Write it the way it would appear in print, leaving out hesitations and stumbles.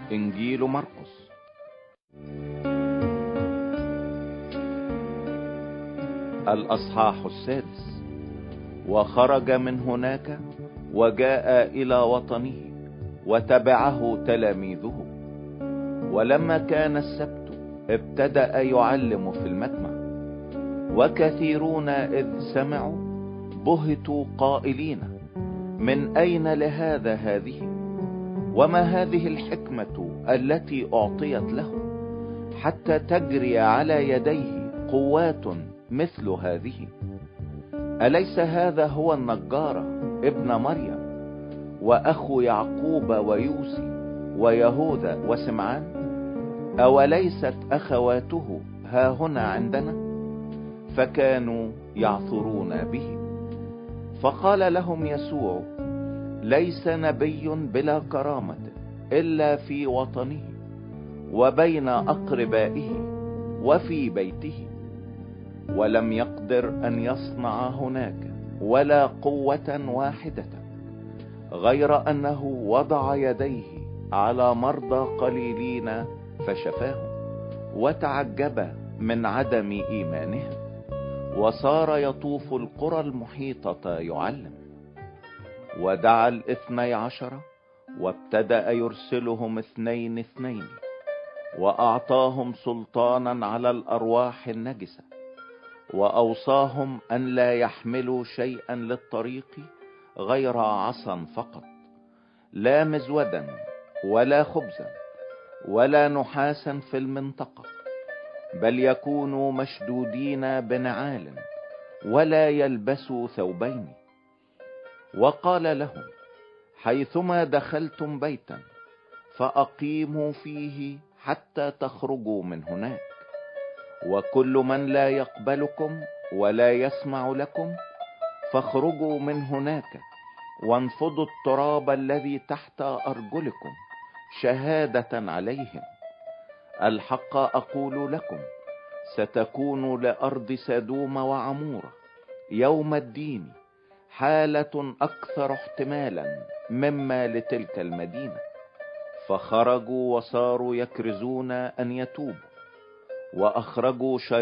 إنجيل مرقس. الأصحاح 6. وخرج من هناك وجاء إلى وطنه وتبعه تلاميذه. ولما كان السبت ابتدأ يعلم في المجمع، وكثيرون إذ سمعوا بهتوا قائلين: من أين لهذا هذه؟ وما هذه الحكمة التي أعطيت له حتى تجري على يديه قوات مثل هذه؟ أليس هذا هو النجار ابن مريم وأخو يعقوب ويوسي ويهوذا وسمعان؟ أوليست أخواته ها هنا عندنا؟ فكانوا يعثرون به. فقال لهم يسوع: ليس نبي بلا كرامة إلا في وطنه وبين أقربائه وفي بيته. ولم يقدر أن يصنع هناك ولا قوة واحدة، غير أنه وضع يديه على مرضى قليلين فشفاهم، وتعجب من عدم إيمانهم، وصار يطوف القرى المحيطة يعلم. ودعا 12 وابتدأ يرسلهم 2 وأعطاهم سلطانا على الأرواح النجسة، وأوصاهم أن لا يحملوا شيئا للطريق غير عصا فقط، لا مزودا ولا خبزا ولا نحاسا في المنطقة، بل يكونوا مشدودين بنعال، ولا يلبسوا ثوبين. وقال لهم: حيثما دخلتم بيتا فأقيموا فيه حتى تخرجوا من هناك. وكل من لا يقبلكم ولا يسمع لكم فاخرجوا من هناك، وانفضوا التراب الذي تحت أرجلكم شهادة عليهم. الحق أقول لكم، ستكون لأرض سدوم وعمورة يوم الدين حالة أكثر احتمالا مما لتلك المدينة. فخرجوا وصاروا يكرزون أن يتوبوا، وأخرجوا